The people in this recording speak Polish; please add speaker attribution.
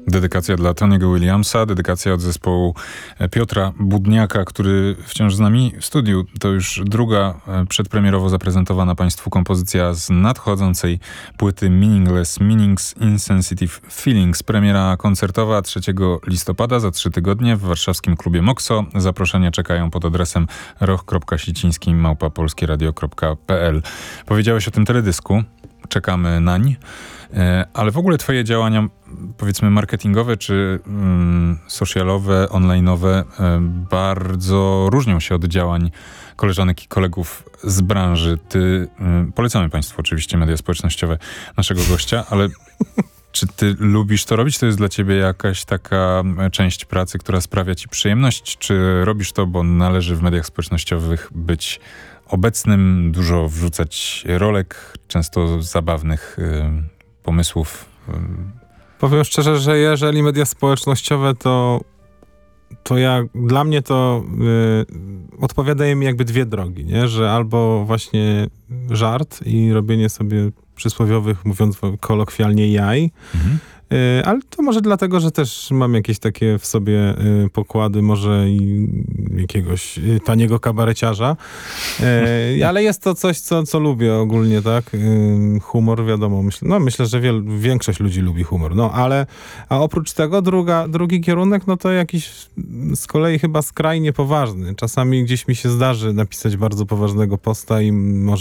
Speaker 1: Dedykacja dla Tony'ego Williamsa, dedykacja od zespołu Piotra Budniaka, który wciąż z nami w studiu. To już druga przedpremierowo zaprezentowana Państwu kompozycja z nadchodzącej płyty Meaningless Meanings Insensitive Feelings. Premiera koncertowa 3 listopada, za 3 tygodnie w warszawskim klubie Moxo. Zaproszenia czekają pod adresem roch.siciński@polskieradio.pl. Powiedziałeś o tym teledysku. Czekamy nań. Ale w ogóle twoje działania, powiedzmy marketingowe czy socialowe, online'owe bardzo różnią się od działań koleżanek i kolegów z branży. Polecamy Państwu oczywiście media społecznościowe naszego gościa, ale czy ty lubisz to robić? To jest dla ciebie jakaś taka część pracy, która sprawia ci przyjemność? Czy robisz to, bo należy w mediach społecznościowych być obecnym, dużo wrzucać rolek, często zabawnych pomysłów?
Speaker 2: Powiem szczerze, że jeżeli media społecznościowe, to dla mnie to odpowiadają mi jakby dwie drogi, nie? Że albo właśnie żart i robienie sobie przysłowiowych, mówiąc kolokwialnie, jaj. Ale to może dlatego, że też mam jakieś takie w sobie pokłady, może i jakiegoś taniego kabareciarza. Ale jest to coś, co lubię ogólnie, tak? Humor, wiadomo. Myślę, że większość ludzi lubi humor. A oprócz tego drugi kierunek, no to jakiś z kolei chyba skrajnie poważny. Czasami gdzieś mi się zdarzy napisać bardzo poważnego posta i może